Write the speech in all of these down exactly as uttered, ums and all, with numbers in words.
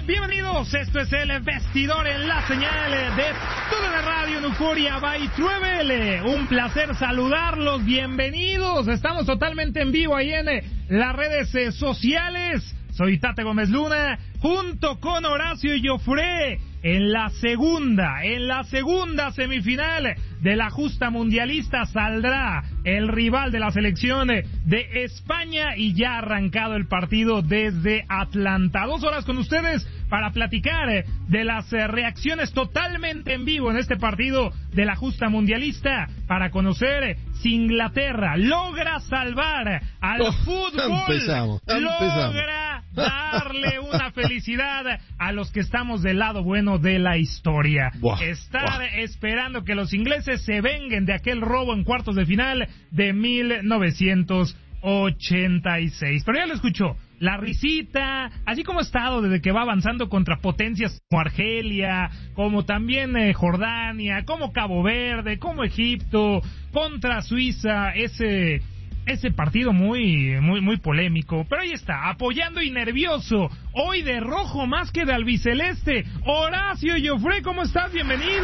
Bienvenidos, esto es el Vestidor en la señal de toda la radio en Euforia by Travel. Un placer saludarlos, bienvenidos. Estamos totalmente en vivo ahí en las redes sociales. Soy Tate Gómez Luna, junto con Horacio Joffre, en la segunda, en la segunda semifinal de la justa mundialista saldrá el rival de la selección de España y ya ha arrancado el partido desde Atlanta. Dos horas con ustedes para platicar de las reacciones totalmente en vivo en este partido de la justa mundialista, para conocer si Inglaterra logra salvar al oh, fútbol, empezamos, empezamos. logra darle una felicidad a los que estamos del lado bueno de la historia. Buah, Estar buah. esperando que los ingleses se venguen de aquel robo en cuartos de final de mil novecientos ochenta y seis. Pero ya lo escuchó, la risita, así como ha estado desde que va avanzando contra potencias como Argelia, como también eh, Jordania, como Cabo Verde, como Egipto, contra Suiza, ese... ese partido muy, muy, muy polémico, pero ahí está, apoyando y nervioso, hoy de rojo más que de albiceleste, Horacio Joffre, ¿cómo estás? Bienvenido.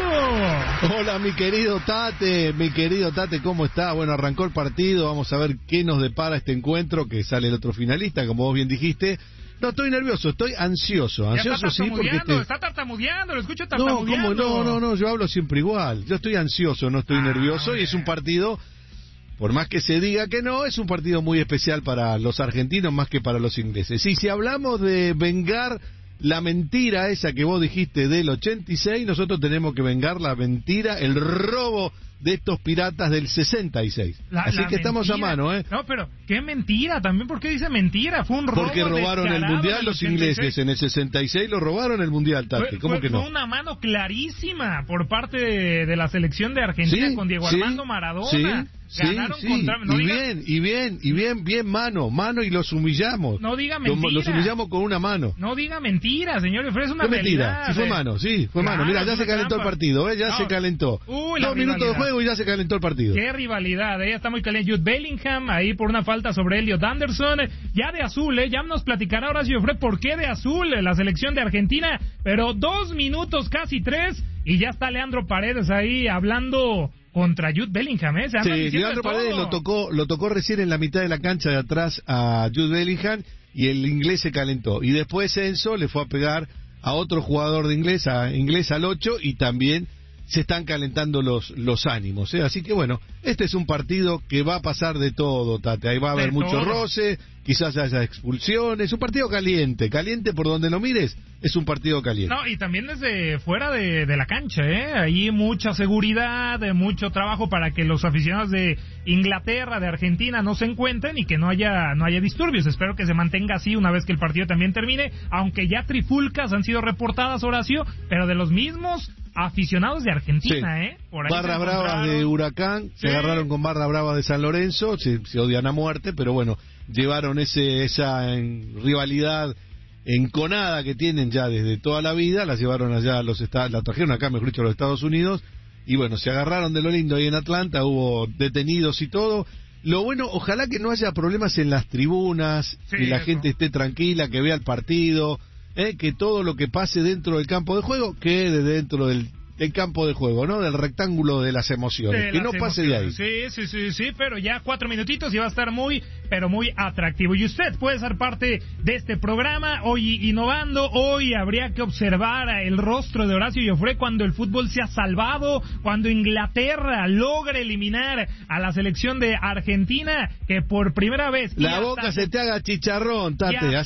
Hola, mi querido Tate, mi querido Tate, ¿cómo está? Bueno, arrancó el partido, vamos a ver qué nos depara este encuentro, que sale el otro finalista, como vos bien dijiste. No, estoy nervioso, estoy ansioso, ansioso sí, porque te... está tartamudeando, lo escucho tartamudeando. No, ¿cómo? no, no, no, yo hablo siempre igual, yo estoy ansioso, no estoy ah, nervioso, bien. Y es un partido... Por más que se diga que no, es un partido muy especial para los argentinos más que para los ingleses. Y si hablamos de vengar la mentira esa que vos dijiste del ochenta y seis, nosotros tenemos que vengar la mentira, el robo de estos piratas del sesenta y seis. La, Así la que mentira. Estamos a mano, ¿eh? No, pero qué mentira, también, ¿por qué dice mentira? Fue un robo. Porque robaron el Mundial los ingleses, en el sesenta y seis lo robaron el Mundial, Tate. Fue, ¿Cómo fue, que no? Fue una mano clarísima por parte de, de la selección de Argentina, ¿sí? Con Diego ¿sí? Armando Maradona. ¿sí? Ganaron sí, contra... sí. No y diga... bien, y bien, y bien, bien mano, mano y los humillamos. No diga mentira. Los, los humillamos con una mano. No diga mentira, señor, es una ¿Qué mentira? realidad. Sí fue mano, sí, fue claro, mano. Mira, ya se calentó trampa. el partido, ¿eh? Ya no. se calentó. Uy, Dos minutos de juego y ya se calentó el partido. Qué rivalidad, ella ¿eh? Está muy caliente. Jude Bellingham ahí por una falta sobre Elliot Anderson, ya de azul, ¿eh? Ya nos platicará Horacio Joffre por qué de azul la selección de Argentina, pero dos minutos, casi tres, y ya está Leandro Paredes ahí hablando... contra Jude Bellingham, ¿eh? Se sí, Leandro Paredes lo tocó, lo tocó recién en la mitad de la cancha de atrás a Jude Bellingham y el inglés se calentó. Y después Enzo le fue a pegar a otro jugador de inglés, a inglés al ocho, y también se están calentando los los ánimos, ¿eh? Así que bueno, este es un partido que va a pasar de todo, Tate. Ahí va a haber mucho roce, quizás haya expulsiones, un partido caliente, caliente por donde lo mires, es un partido caliente. No, y también desde fuera de, de la cancha, ¿eh? Ahí mucha seguridad, mucho trabajo para que los aficionados de Inglaterra, de Argentina no se encuentren y que no haya no haya disturbios. Espero que se mantenga así una vez que el partido también termine, aunque ya trifulcas han sido reportadas, Horacio, pero de los mismos aficionados de Argentina, sí. ¿eh? Por ahí barra bravas de Huracán, sí. Se agarraron con barra brava de San Lorenzo, se, se odian a muerte, pero bueno, llevaron ese esa en, rivalidad enconada que tienen ya desde toda la vida, la llevaron allá a los estados, la trajeron acá, mejor dicho, a los Estados Unidos, y bueno, se agarraron de lo lindo ahí en Atlanta, hubo detenidos y todo. Lo bueno, ojalá que no haya problemas en las tribunas, sí, que la eso. gente esté tranquila, que vea el partido, eh, que todo lo que pase dentro del campo de juego quede dentro del del campo de juego, ¿no? Del rectángulo de las emociones, de que las no pase emociones. de ahí. Sí, sí, sí, sí, pero ya cuatro minutitos y va a estar muy, pero muy atractivo. Y usted puede ser parte de este programa, hoy innovando, hoy habría que observar el rostro de Horacio Joffre cuando el fútbol se ha salvado, cuando Inglaterra logra eliminar a la selección de Argentina, que por primera vez... La boca hasta... se te haga chicharrón, Tate.